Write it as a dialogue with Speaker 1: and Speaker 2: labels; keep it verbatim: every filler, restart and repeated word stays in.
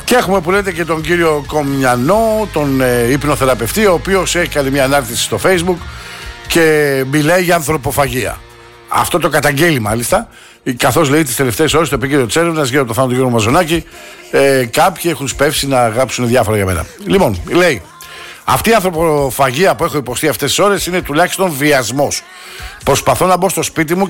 Speaker 1: Και έχουμε που λέτε και τον κύριο Κομιανό, τον ε, υπνοθεραπευτή, ο οποίος έχει κάνει μια ανάρτηση στο Facebook και μιλάει για ανθρωποφαγία. Αυτό το καταγγέλει μάλιστα, καθώς λέει τις τελευταίες ώρες στο επίκεντρο της έρευνας γύρω από το θάνατο του κ. Μαζονάκη, ε, κάποιοι έχουν σπεύσει να γράψουν διάφορα για μένα. Λοιπόν, λέει, αυτή η ανθρωποφαγία που έχω υποστεί αυτές τις ώρες είναι τουλάχιστον βιασμός. Προσπαθώ να μπω στο σπίτι μου